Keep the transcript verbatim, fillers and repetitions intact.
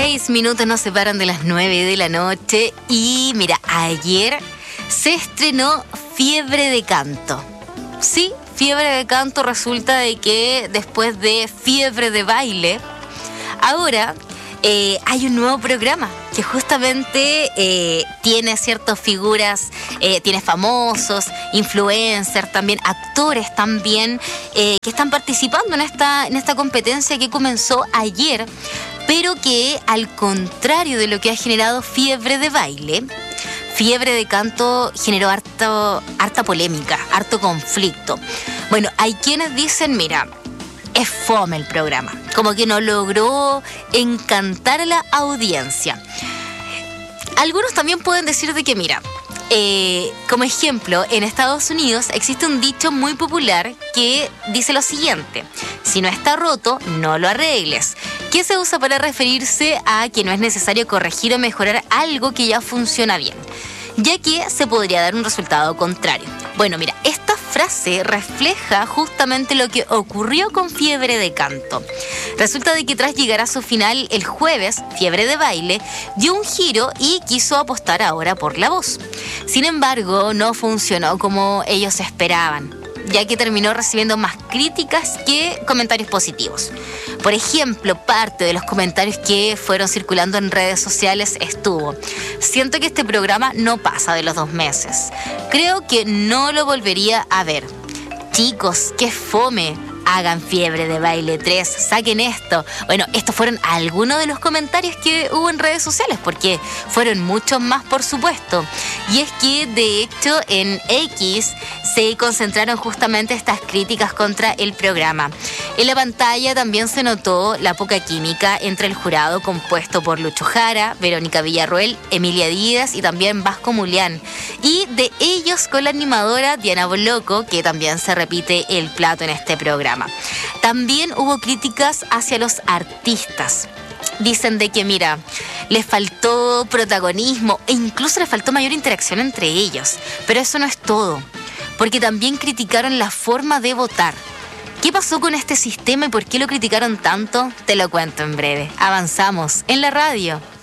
Seis minutos nos separan de las nueve de la noche y mira, ayer se estrenó Fiebre de Canto. Sí, Fiebre de Canto resulta de que después de Fiebre de Baile, ahora eh, hay un nuevo programa que justamente eh, tiene ciertas figuras, eh, tiene famosos, influencers, también actores también, eh, que están participando en esta, en esta competencia que comenzó ayer, pero que al contrario de lo que ha generado Fiebre de Baile, Fiebre de Canto generó harto, harta polémica, harto conflicto. Bueno, hay quienes dicen, mira, es fome el programa, como que no logró encantar a la audiencia. Algunos también pueden decir de que, mira, eh, como ejemplo, en Estados Unidos existe un dicho muy popular que dice lo siguiente: si no está roto, no lo arregles, que se usa para referirse a que no es necesario corregir o mejorar algo que ya funciona bien, ya que se podría dar un resultado contrario. Bueno, mira, esta frase refleja justamente lo que ocurrió con Fiebre de Canto. Resulta de que tras llegar a su final el jueves, Fiebre de Baile dio un giro y quiso apostar ahora por La Voz. Sin embargo, no funcionó como ellos esperaban, ya que terminó recibiendo más críticas que comentarios positivos. Por ejemplo, parte de los comentarios que fueron circulando en redes sociales estuvo: siento que este programa no pasa de los dos meses. Creo que no lo volvería a ver. Chicos, qué fome. Hagan Fiebre de Baile tres, saquen esto. Bueno, estos fueron algunos de los comentarios que hubo en redes sociales, porque fueron muchos más, por supuesto. Y es que, de hecho, en X se concentraron justamente estas críticas contra el programa. En la pantalla también se notó la poca química entre el jurado compuesto por Lucho Jara, Verónica Villarroel, Emilia Díaz y también Vasco Mulián. Y de ellos con la animadora Diana Boloco, que también se repite el plato en este programa. También hubo críticas hacia los artistas. Dicen de que, mira, les faltó protagonismo e incluso les faltó mayor interacción entre ellos. Pero eso no es todo, porque también criticaron la forma de votar. ¿Qué pasó con este sistema y por qué lo criticaron tanto? Te lo cuento en breve. Avanzamos en la radio.